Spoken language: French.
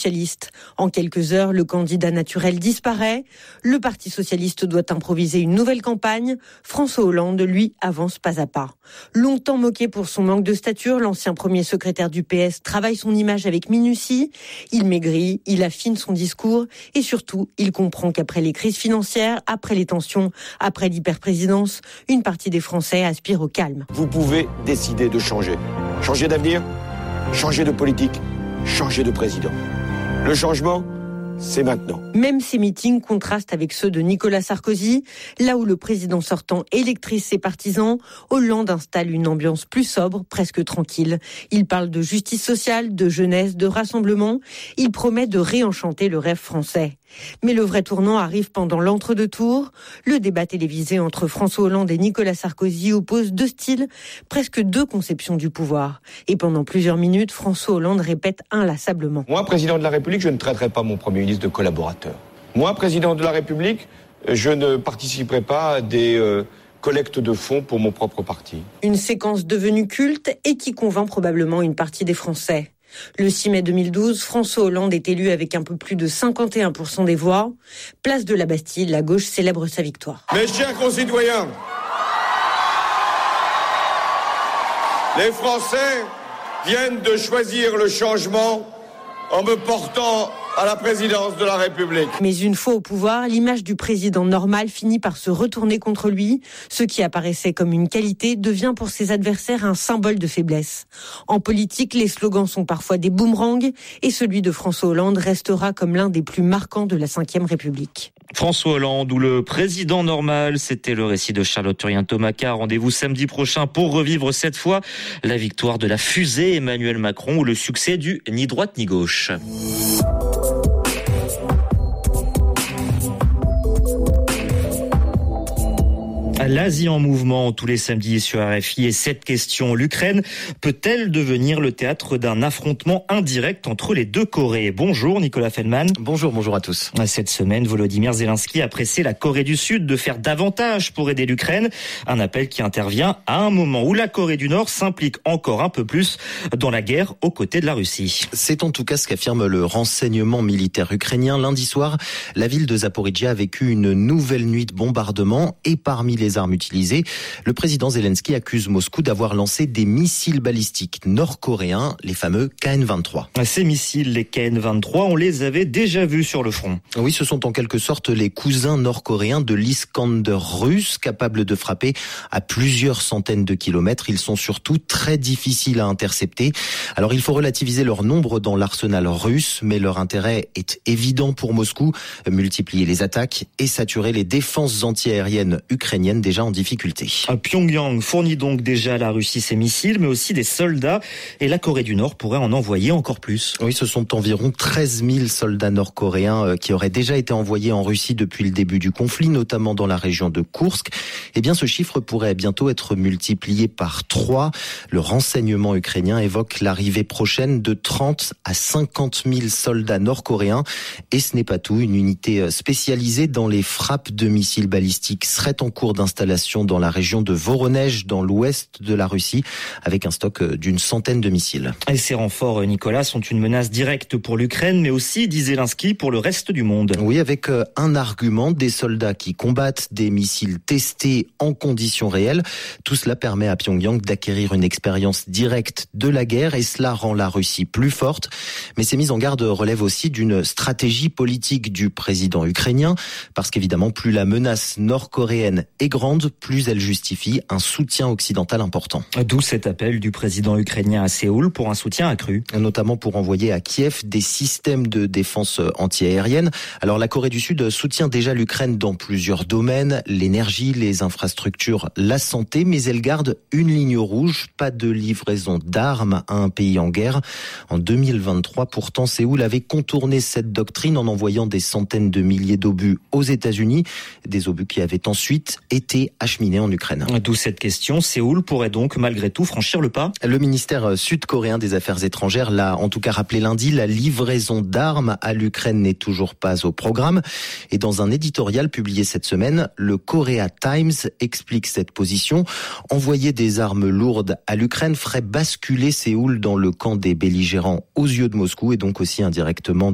socialiste. En quelques heures, le candidat naturel disparaît. Le Parti socialiste doit improviser une nouvelle campagne. François Hollande, lui, avance pas à pas. Longtemps moqué pour son manque de stature, l'ancien premier secrétaire du PS travaille son image avec minutie. Il maigrit, il affine son discours et surtout, il comprend qu'après les crises financières, après les tensions, après l'hyperprésidence, une partie des Français aspire au calme. Vous pouvez décider de changer. Changer d'avenir, changer de politique, changer de président. Le changement, c'est maintenant. Même ces meetings contrastent avec ceux de Nicolas Sarkozy. Là où le président sortant électrise ses partisans, Hollande installe une ambiance plus sobre, presque tranquille. Il parle de justice sociale, de jeunesse, de rassemblement. Il promet de réenchanter le rêve français. Mais le vrai tournant arrive pendant l'entre-deux-tours. Le débat télévisé entre François Hollande et Nicolas Sarkozy oppose deux styles, presque deux conceptions du pouvoir. Et pendant plusieurs minutes, François Hollande répète inlassablement. Moi, président de la République, je ne traiterai pas mon Premier ministre de collaborateur. Moi, président de la République, je ne participerai pas à des collectes de fonds pour mon propre parti. Une séquence devenue culte et qui convainc probablement une partie des Français. Le 6 mai 2012, François Hollande est élu avec un peu plus de 51% des voix. Place de la Bastille, la gauche célèbre sa victoire. Mes chers concitoyens, les Français viennent de choisir le changement en me portant à la présidence de la République. Mais une fois au pouvoir, l'image du président normal finit par se retourner contre lui. Ce qui apparaissait comme une qualité devient pour ses adversaires un symbole de faiblesse. En politique, les slogans sont parfois des boomerangs et celui de François Hollande restera comme l'un des plus marquants de la Ve République. François Hollande ou le président normal, c'était le récit de Charlotte Turien-Tomaca. Rendez-vous samedi prochain pour revivre cette fois la victoire de la fusée Emmanuel Macron ou le succès du ni droite ni gauche. L'Asie en mouvement tous les samedis sur RFI et cette question, l'Ukraine peut-elle devenir le théâtre d'un affrontement indirect entre les deux Corées ? Bonjour Nicolas Feldman. Bonjour à tous. Cette semaine, Volodymyr Zelensky a pressé la Corée du Sud de faire davantage pour aider l'Ukraine. Un appel qui intervient à un moment où la Corée du Nord s'implique encore un peu plus dans la guerre aux côtés de la Russie. C'est en tout cas ce qu'affirme le renseignement militaire ukrainien. Lundi soir, la ville de Zaporijjia a vécu une nouvelle nuit de bombardement et parmi les armes utilisées, le président Zelensky accuse Moscou d'avoir lancé des missiles balistiques nord-coréens, les fameux KN-23. Ces missiles, les KN-23, on les avait déjà vus sur le front. Oui, ce sont en quelque sorte les cousins nord-coréens de l'Iskander russe, capables de frapper à plusieurs centaines de kilomètres. Ils sont surtout très difficiles à intercepter. Alors il faut relativiser leur nombre dans l'arsenal russe, mais leur intérêt est évident pour Moscou, multiplier les attaques et saturer les défenses antiaériennes ukrainiennes déjà en difficulté. Pyongyang fournit donc déjà à la Russie ses missiles, mais aussi des soldats, et la Corée du Nord pourrait en envoyer encore plus. Oui, ce sont environ 13 000 soldats nord-coréens qui auraient déjà été envoyés en Russie depuis le début du conflit, notamment dans la région de Koursk. Eh bien, ce chiffre pourrait bientôt être multiplié par 3. Le renseignement ukrainien évoque l'arrivée prochaine de 30 à 50 000 soldats nord-coréens. Et ce n'est pas tout. Une unité spécialisée dans les frappes de missiles balistiques serait en cours d'installation dans la région de Voronezh, dans l'ouest de la Russie, avec un stock d'une centaine de missiles. Et ces renforts, Nicolas, sont une menace directe pour l'Ukraine, mais aussi, dit Zelensky, pour le reste du monde. Oui, avec un argument, des soldats qui combattent, des missiles testés en conditions réelles. Tout cela permet à Pyongyang d'acquérir une expérience directe de la guerre et cela rend la Russie plus forte. Mais ces mises en garde relèvent aussi d'une stratégie politique du président ukrainien, parce qu'évidemment, plus la menace nord-coréenne est grande, plus elle justifie un soutien occidental important. D'où cet appel du président ukrainien à Séoul pour un soutien accru. Notamment pour envoyer à Kiev des systèmes de défense antiaérienne. Alors la Corée du Sud soutient déjà l'Ukraine dans plusieurs domaines, l'énergie, les infrastructures, la santé, mais elle garde une ligne rouge, pas de livraison d'armes à un pays en guerre. En 2023, pourtant, Séoul avait contourné cette doctrine en envoyant des centaines de milliers d'obus aux États-Unis, des obus qui avaient ensuite été acheminés en Ukraine. D'où cette question, Séoul pourrait donc malgré tout franchir le pas ? Le ministère sud-coréen des Affaires étrangères l'a en tout cas rappelé lundi, la livraison d'armes à l'Ukraine n'est toujours pas au programme. Et dans un éditorial publié cette semaine, le Korea Times explique cette position. Envoyer des armes lourdes à l'Ukraine ferait basculer Séoul dans le camp des belligérants aux yeux de Moscou et donc aussi indirectement